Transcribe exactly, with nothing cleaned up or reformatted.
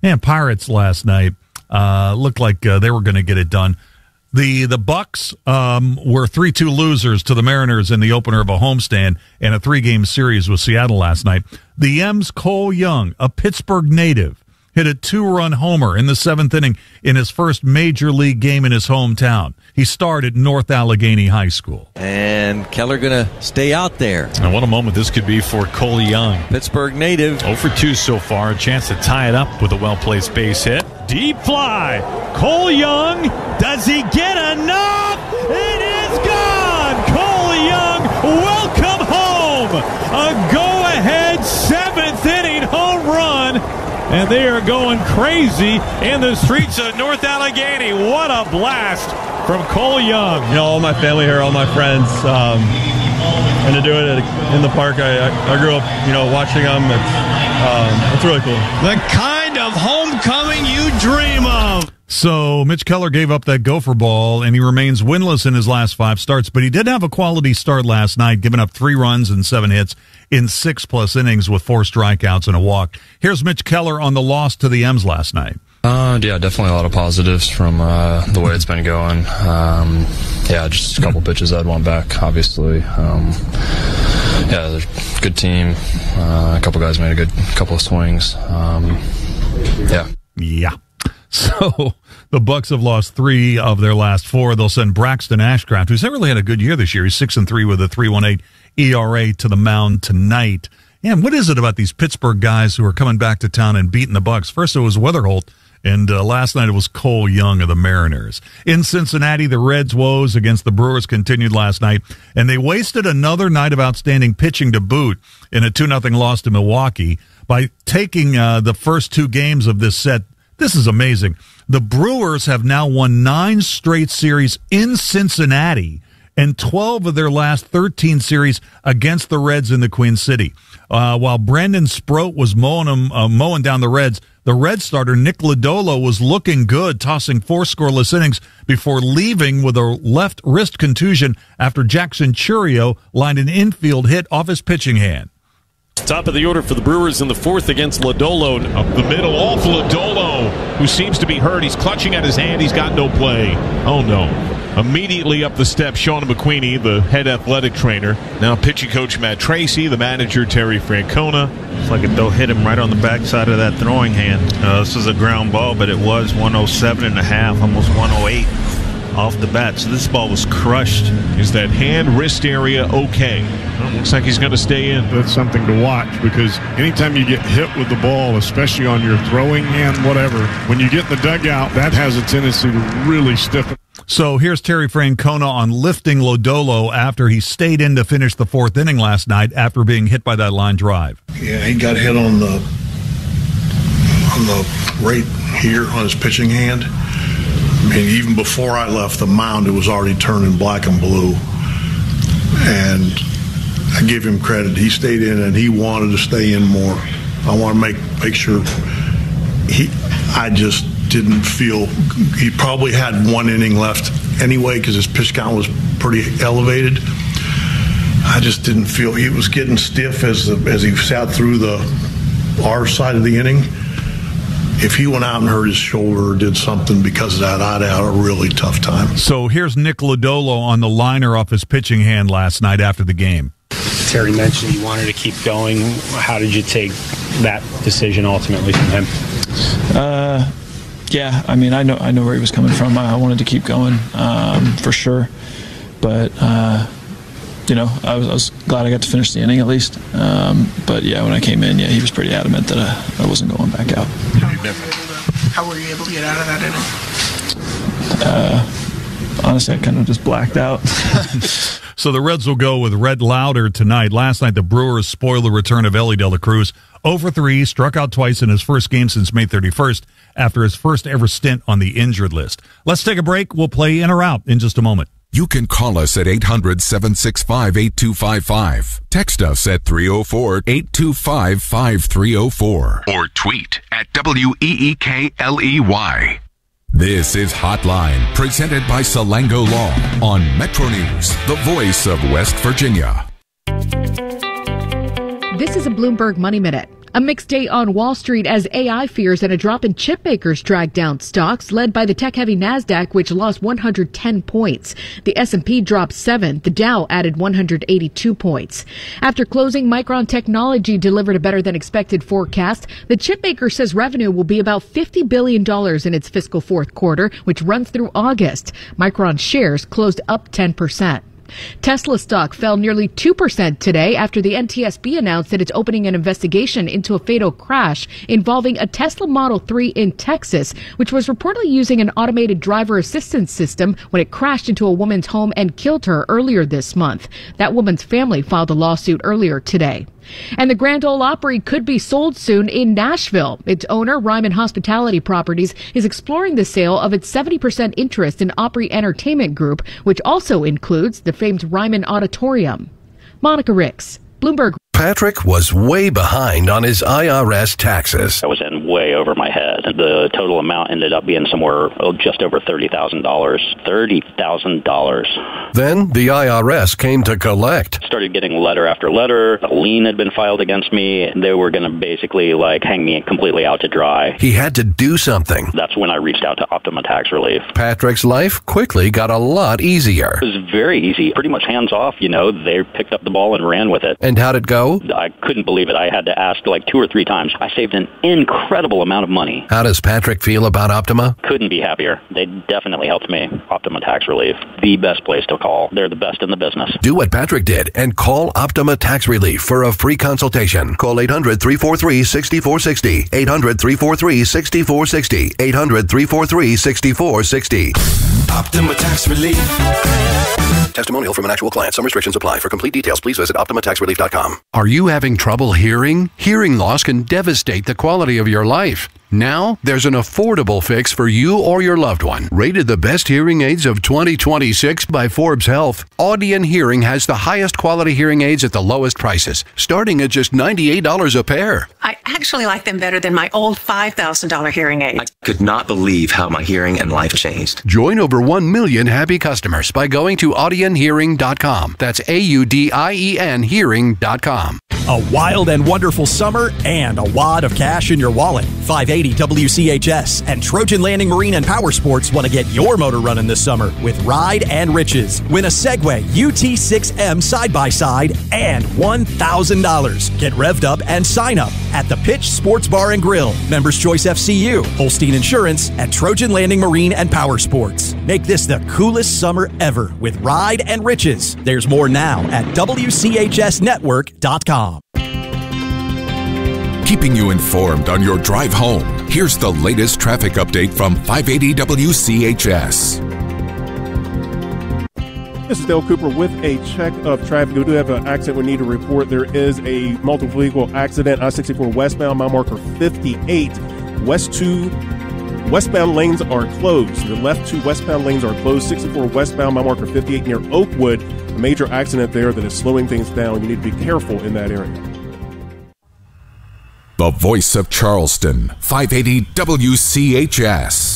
And Pirates last night uh, looked like uh, they were going to get it done. The the Bucks um, were three two losers to the Mariners in the opener of a homestand and a three-game series with Seattle last night. The M's Cole Young, a Pittsburgh native, hit a two-run homer in the seventh inning in his first major league game in his hometown. He started at North Allegheny High School. And Keller going to stay out there. And what a moment this could be for Cole Young. Pittsburgh native. oh for two so far. A chance to tie it up with a well-placed base hit. Deep fly. Cole Young. Does he get enough? It is gone. Cole Young, welcome home. A go-ahead seventh inning home run. And they are going crazy in the streets of North Allegheny. What a blast from Cole Young. You know, all my family here, all my friends, um, and to do it in the park, I, I grew up, you know, watching them. It's, um, it's really cool. The kind of homecoming you dream of. So Mitch Keller gave up that gopher ball, and he remains winless in his last five starts, but he did have a quality start last night, giving up three runs and seven hits in six-plus innings with four strikeouts and a walk. Here's Mitch Keller on the loss to the M's last night. Uh, yeah, definitely a lot of positives from uh, the way it's been going. Um, yeah, just a couple pitches I'd want back, obviously. Um, yeah, they're a good team. Uh, a couple guys made a good couple of swings. Um, yeah. Yeah. So the Bucks have lost three of their last four. They'll send Braxton Ashcraft, who's never really had a good year this year. He's six and three with a three point one eight E R A to the mound tonight. And what is it about these Pittsburgh guys who are coming back to town and beating the Bucks? First it was Weatherholt, and uh, last night it was Cole Young of the Mariners. In Cincinnati, the Reds' woes against the Brewers continued last night, and they wasted another night of outstanding pitching to boot in a two nothing loss to Milwaukee by taking uh, the first two games of this set. This is amazing. The Brewers have now won nine straight series in Cincinnati and twelve of their last thirteen series against the Reds in the Queen City. Uh, while Brandon Sproat was mowing, them, uh, mowing down the Reds, the Red starter Nick Lodolo was looking good, tossing four scoreless innings before leaving with a left wrist contusion after Jackson Churio lined an infield hit off his pitching hand. Top of the order for the Brewers in the fourth against Lodolo. Up the middle, off Lodolo, who seems to be hurt. He's clutching at his hand. He's got no play. Oh, no. Immediately up the steps, Sean McQueenie, the head athletic trainer. Now pitching coach Matt Tracy, the manager Terry Francona. It's like they'll hit him right on the backside of that throwing hand. Uh, this is a ground ball, but it was one oh seven and a half, almost one oh eight off the bat. So this ball was crushed. Is that hand wrist area okay? Well, looks like he's going to stay in. That's something to watch, because anytime you get hit with the ball, especially on your throwing hand, whatever, when you get in the dugout, that has a tendency to really stiffen. So here's Terry Francona on lifting Lodolo after he stayed in to finish the fourth inning last night after being hit by that line drive. Yeah, he got hit on the on the right here on his pitching hand. I mean, even before I left the mound, it was already turning black and blue. And I give him credit. He stayed in, and he wanted to stay in more. I want to make make sure he. I just didn't feel he probably had one inning left anyway because his pitch count was pretty elevated. I just didn't feel he was getting stiff as the, as he sat through the our side of the inning. If he went out and hurt his shoulder or did something because of that, I'd have a really tough time. So here's Nick Lodolo on the liner off his pitching hand last night after the game. Terry mentioned he wanted to keep going. How did you take that decision ultimately from him? Uh, yeah, I mean, I know I know where he was coming from. I wanted to keep going um, for sure. But, uh, you know, I was, I was glad I got to finish the inning at least. Um, but, yeah, when I came in, yeah, he was pretty adamant that I, I wasn't going back out. How were you able to get out of that inning? Uh, honestly, I kind of just blacked out. So the Reds will go with Red Lauder tonight. Last night, the Brewers spoiled the return of Ellie De La Cruz. oh for three, struck out twice in his first game since May thirty-first after his first ever stint on the injured list. Let's take a break. We'll play in or out in just a moment. You can call us at eight hundred, seven six five, eight two five five. Text us at three oh four, eight two five, five three oh four. Or tweet at W E E K L E Y. This is Hotline, presented by Salango Law on Metro News, the voice of West Virginia. This is a Bloomberg Money Minute. A mixed day on Wall Street as A I fears and a drop in chip makers drag down stocks, led by the tech-heavy NASDAQ, which lost one hundred ten points. The S and P dropped seven. The Dow added one hundred eighty-two points. After closing, Micron Technology delivered a better-than-expected forecast. The chip maker says revenue will be about fifty billion dollars in its fiscal fourth quarter, which runs through August. Micron shares closed up ten percent. Tesla stock fell nearly two percent today after the N T S B announced that it's opening an investigation into a fatal crash involving a Tesla Model three in Texas, which was reportedly using an automated driver assistance system when it crashed into a woman's home and killed her earlier this month. That woman's family filed a lawsuit earlier today. And the Grand Ole Opry could be sold soon in Nashville. Its owner, Ryman Hospitality Properties, is exploring the sale of its seventy percent interest in Opry Entertainment Group, which also includes the famed Ryman Auditorium. Monica Ricks, Bloomberg. Patrick was way behind on his I R S taxes. I was in way over my head. The total amount ended up being somewhere oh, just over thirty thousand dollars. thirty thousand dollars. Then the I R S came to collect. Started getting letter after letter. A lien had been filed against me. They were going to basically like hang me completely out to dry. He had to do something. That's when I reached out to Optima Tax Relief. Patrick's life quickly got a lot easier. It was very easy. Pretty much hands off, you know. They picked up the ball and ran with it. And how'd it go? I couldn't believe it. I had to ask like two or three times. I saved an incredible amount of money. How does Patrick feel about Optima? Couldn't be happier. They definitely helped me. Optima Tax Relief, the best place to call. They're the best in the business. Do what Patrick did and call Optima Tax Relief for a free consultation. Call eight hundred, three four three, six four six zero. eight hundred, three four three, six four six zero. eight hundred, three four three, six four six zero. Optima Tax Relief. Testimonial from an actual client. Some restrictions apply. For complete details, please visit optima tax relief dot com. Are you having trouble hearing? Hearing loss can devastate the quality of your life. Now, there's an affordable fix for you or your loved one. Rated the best hearing aids of twenty twenty-six by Forbes Health, Audion Hearing has the highest quality hearing aids at the lowest prices, starting at just ninety-eight dollars a pair. I actually like them better than my old five thousand dollars hearing aid. I could not believe how my hearing and life changed. Join over one million happy customers by going to audion hearing dot com. That's A U D I E N hearing dot com. A wild and wonderful summer and a wad of cash in your wallet. five eighty W C H S and Trojan Landing Marine and Power Sports want to get your motor running this summer with Ride and Riches. Win a Segway U T six M side-by-side and one thousand dollars. Get revved up and sign up at the Pitch Sports Bar and Grill, Members Choice F C U, Holstein Insurance, and Trojan Landing Marine and Power Sports. Make this the coolest summer ever with Ride and Riches. There's more now at W C H S network dot com. Keeping you informed on your drive home. Here's the latest traffic update from five eighty W C H S. This is Dale Cooper with a check of traffic. We do have an accident we need to report. There is a multiple vehicle accident, I sixty-four westbound, mile marker fifty-eight. West two westbound lanes are closed. The left two westbound lanes are closed. sixty-four westbound, mile marker fifty-eight near Oakwood. A major accident there that is slowing things down. You need to be careful in that area. The voice of Charleston, five eighty W C H S.